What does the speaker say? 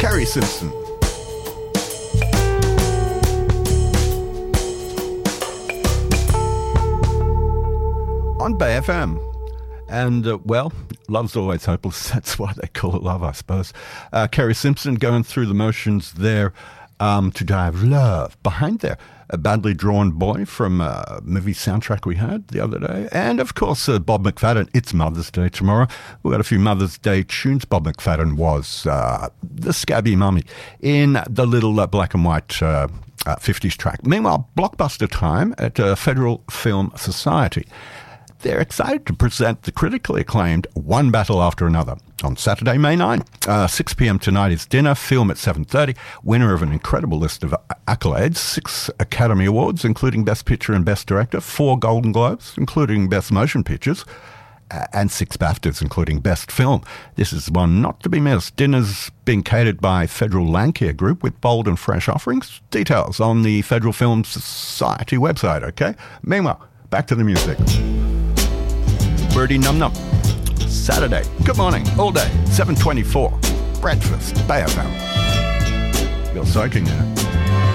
Kerry Simpson. On Bay FM. And, well, love's always hopeless. That's why they call it love, I suppose. Kerry Simpson going through the motions there to Die of Love. Behind there, a badly drawn boy from a movie soundtrack we had the other day. And, of course, Bob McFadden. It's Mother's Day tomorrow. We've got a few Mother's Day tunes. Bob McFadden was the scabby mummy in the little black and white 50s track. Meanwhile, blockbuster time at Federal Film Society. They're excited to present the critically acclaimed One Battle After Another on Saturday, May 9. 6 p.m. tonight is dinner, film at 7:30. Winner of an incredible list of accolades, 6 Academy Awards, including Best Picture and Best Director, 4 Golden Globes, including Best Motion Pictures, and 6 BAFTAs, including Best Film. This is one not to be missed. Dinner's being catered by Federal Landcare Group with bold and fresh offerings. Details on the Federal Film Society website, okay? Meanwhile, back to the music. Birdie Num Num. Saturday. Good morning. All day. 7:24. Breakfast. Bay FM. You're soaking there.